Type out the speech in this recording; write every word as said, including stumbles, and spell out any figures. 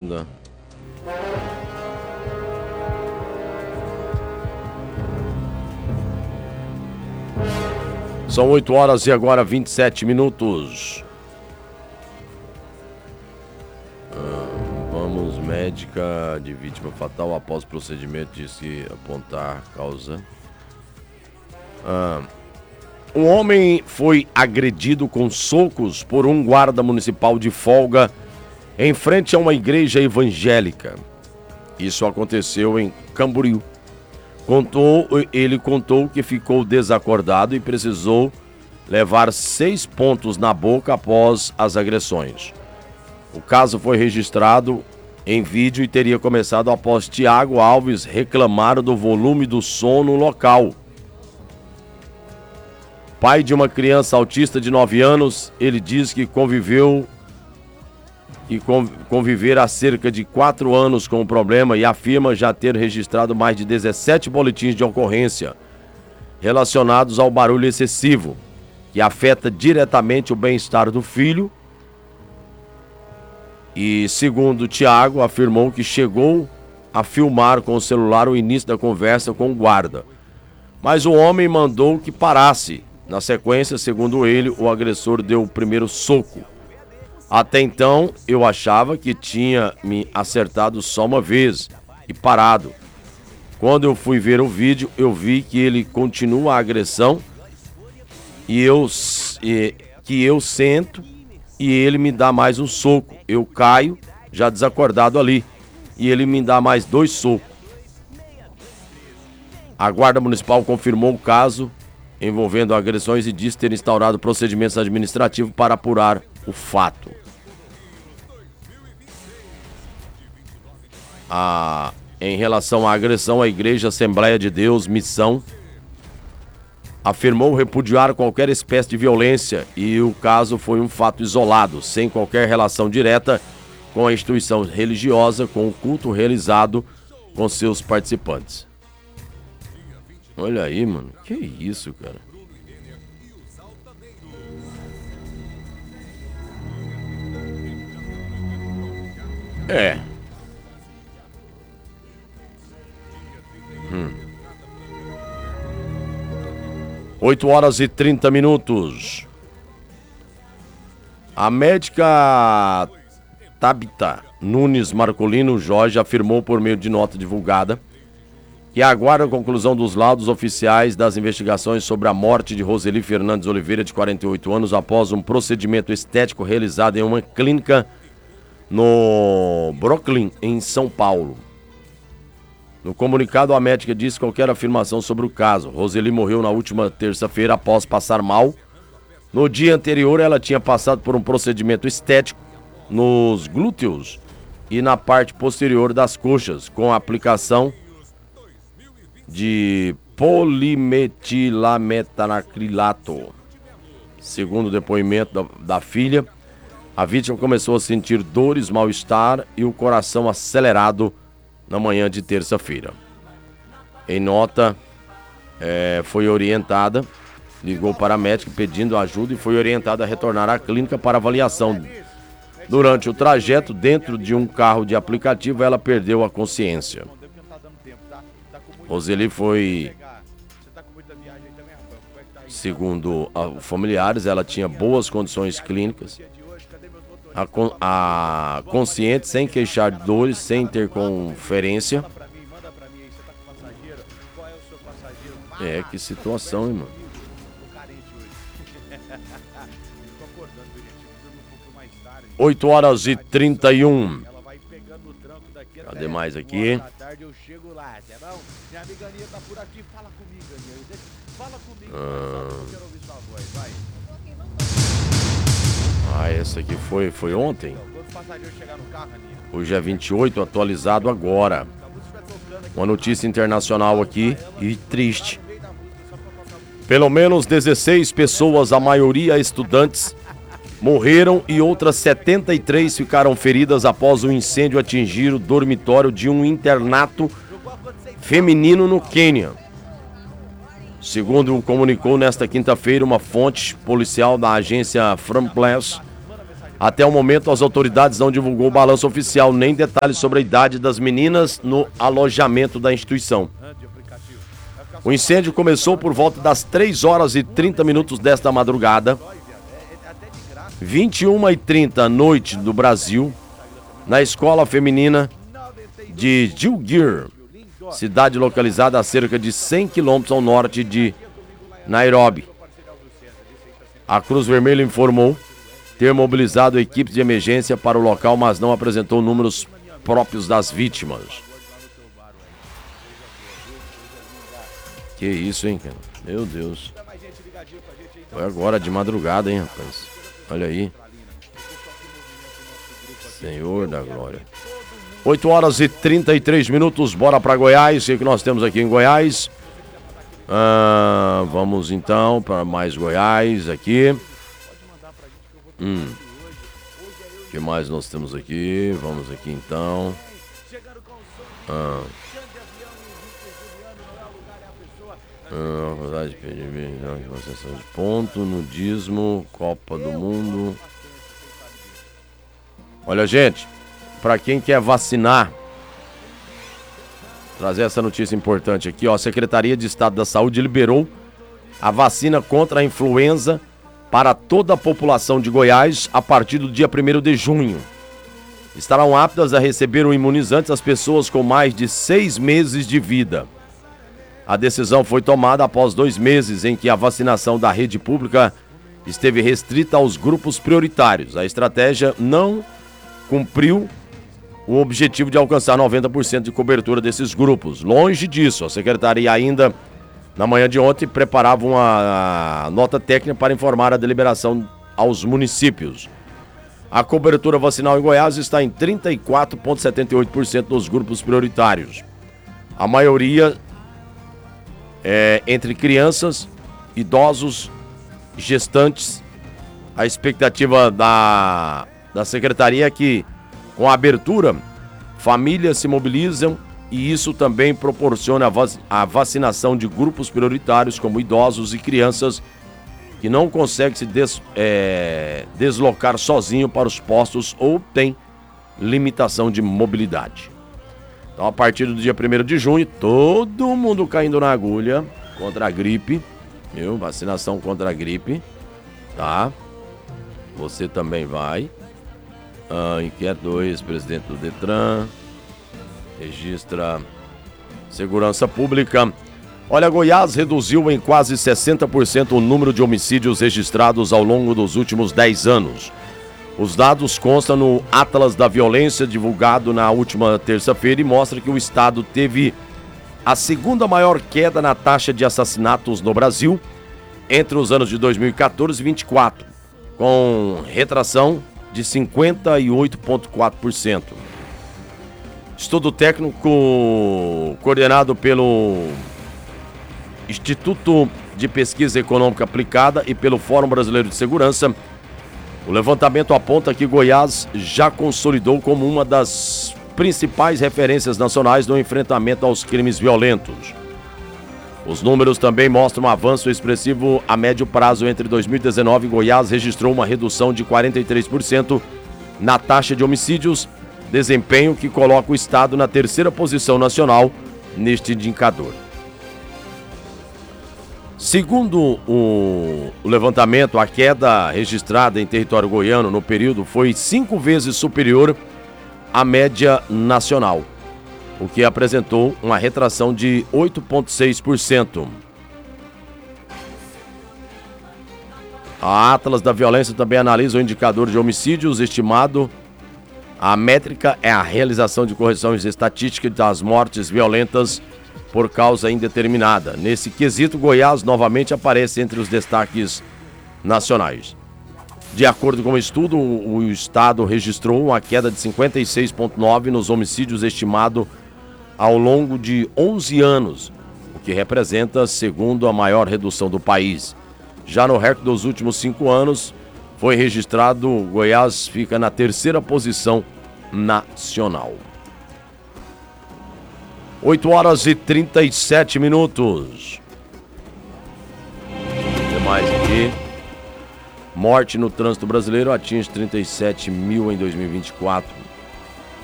segunda. São oito horas e agora vinte e sete minutos. Ah, vamos, médica de vítima fatal após procedimento disse apontar causa. Ah, um homem foi agredido com socos por um guarda municipal de folga em frente a uma igreja evangélica. Isso aconteceu em Camboriú. Contou, ele contou que ficou desacordado e precisou levar seis pontos na boca após as agressões. O caso foi registrado em vídeo e teria começado após Tiago Alves reclamar do volume do som no local. Pai de uma criança autista de nove anos, ele diz que conviveu e conviver há cerca de quatro anos com o problema e afirma já ter registrado mais de dezessete boletins de ocorrência relacionados ao barulho excessivo, que afeta diretamente o bem-estar do filho. E, segundo Tiago, afirmou que chegou a filmar com o celular o início da conversa com o guarda, mas o homem mandou que parasse. Na sequência, segundo ele, o agressor deu o primeiro soco. Até então, eu achava que tinha me acertado só uma vez e parado. Quando eu fui ver o vídeo, eu vi que ele continua a agressão e eu, e, que eu sento e ele me dá mais um soco. Eu caio, já desacordado ali, e ele me dá mais dois socos. A Guarda Municipal confirmou o caso envolvendo agressões e disse ter instaurado procedimentos administrativos para apurar o fato. A, em relação à agressão, a Igreja Assembleia de Deus Missão afirmou repudiar qualquer espécie de violência e o caso foi um fato isolado, sem qualquer relação direta com a instituição religiosa, com o culto realizado com seus participantes. Olha aí, mano, que isso, cara? É. Hum. oito horas e trinta minutos. A médica Tabita Nunes Marcolino Jorge afirmou por meio de nota divulgada que aguarda a conclusão dos laudos oficiais das investigações sobre a morte de Roseli Fernandes Oliveira, de quarenta e oito anos, após um procedimento estético realizado em uma clínica no Brooklyn, em São Paulo. No comunicado, a médica disse que qualquer afirmação sobre o caso. Roseli morreu na última terça-feira após passar mal. No dia anterior, ela tinha passado por um procedimento estético nos glúteos e na parte posterior das coxas, com a aplicação de polimetilametacrilato. Segundo o depoimento da, da filha, a vítima começou a sentir dores, mal-estar e o coração acelerado na manhã de terça-feira. Em nota, é, foi orientada, ligou para a médica pedindo ajuda e foi orientada a retornar à clínica para avaliação. Durante o trajeto, dentro de um carro de aplicativo, ela perdeu a consciência. Roseli foi, segundo os familiares, ela tinha boas condições clínicas, a, a consciente, sem queixar de dores, sem ter conferência. É, que situação, hein, mano? oito horas e trinta e um. Cadê mais aqui? Boa tarde, eu chego lá, tá bom? Minha amiga Aninha tá por aqui, fala comigo, Aninha. Fala comigo, ah. Eu quero ouvir sua voz, vai. Ah, essa aqui foi, foi ontem? Hoje é vinte e oito, atualizado agora. Uma notícia internacional aqui e triste. Pelo menos dezesseis pessoas, a maioria estudantes, morreram e outras setenta e três ficaram feridas após o incêndio atingir o dormitório de um internato feminino no Quênia. Segundo comunicou nesta quinta-feira uma fonte policial da agência France Press, Até o momento, as autoridades não divulgou o balanço oficial nem detalhes sobre a idade das meninas no alojamento da instituição. O incêndio começou por volta das três horas e trinta minutos desta madrugada, vinte e uma e trinta noite do Brasil, na escola feminina de Gilgir, cidade localizada a cerca de cem quilômetros ao norte de Nairobi. A Cruz Vermelha informou ter mobilizado equipes de emergência para o local, mas não apresentou números próprios das vítimas. Que isso, hein, cara? Meu Deus. Foi agora de madrugada, hein, rapaz? Olha aí. Senhor da glória. oito horas e trinta e três minutos, bora para Goiás. O que nós temos aqui em Goiás? Ah, vamos então para mais Goiás aqui. Hum. O que mais nós temos aqui? Vamos aqui então. Ah. Ah, verdade, concessão de ponto, nudismo, Copa do Mundo. Olha, gente, para quem quer vacinar, trazer essa notícia importante aqui, ó, a Secretaria de Estado da Saúde liberou a vacina contra a influenza para toda a população de Goiás a partir do dia primeiro de junho. Estarão aptas a receber o imunizante as pessoas com mais de seis meses de vida. A decisão foi tomada após dois meses em que a vacinação da rede pública esteve restrita aos grupos prioritários. A estratégia não cumpriu o objetivo de alcançar noventa por cento de cobertura desses grupos. Longe disso, a secretaria ainda, na manhã de ontem, preparava uma nota técnica para informar a deliberação aos municípios. A cobertura vacinal em Goiás está em trinta e quatro vírgula setenta e oito por cento dos grupos prioritários. A maioria é entre crianças, idosos, gestantes. A expectativa da, da secretaria é que, com a abertura, famílias se mobilizam e isso também proporciona a, vac- a vacinação de grupos prioritários, como idosos e crianças, que não conseguem se des- é, deslocar sozinho para os postos ou têm limitação de mobilidade. Então, a partir do dia primeiro de junho, todo mundo caindo na agulha contra a gripe, viu? Vacinação contra a gripe, tá? Você também vai. Ah, inquérito dois, presidente do Detran, registra segurança pública. Olha, Goiás reduziu em quase sessenta por cento o número de homicídios registrados ao longo dos últimos dez anos. Os dados constam no Atlas da Violência, divulgado na última terça-feira, e mostra que o estado teve a segunda maior queda na taxa de assassinatos no Brasil entre os anos de dois mil e quatorze e vinte e quatro, com retração de cinquenta e oito vírgula quatro por cento. Estudo técnico coordenado pelo Instituto de Pesquisa Econômica Aplicada e pelo Fórum Brasileiro de Segurança, o levantamento aponta que Goiás já consolidou como uma das principais referências nacionais no enfrentamento aos crimes violentos. Os números também mostram um avanço expressivo a médio prazo. Entre dois mil e dezenove, Goiás registrou uma redução de quarenta e três por cento na taxa de homicídios, desempenho que coloca o estado na terceira posição nacional neste indicador. Segundo o levantamento, a queda registrada em território goiano no período foi cinco vezes superior à média nacional, o que apresentou uma retração de oito vírgula seis por cento. A Atlas da Violência também analisa o indicador de homicídios estimado. A métrica é a realização de correções estatísticas das mortes violentas por causa indeterminada. Nesse quesito, Goiás novamente aparece entre os destaques nacionais. De acordo com o estudo, o estado registrou uma queda de cinquenta e seis vírgula nove por cento nos homicídios estimado ao longo de onze anos, o que representa, segundo, a maior redução do país. Já no recorde dos últimos cinco anos, foi registrado, Goiás fica na terceira posição nacional. oito horas e trinta e sete minutos. O que mais aqui? Morte no trânsito brasileiro atinge trinta e sete mil em dois mil e vinte e quatro.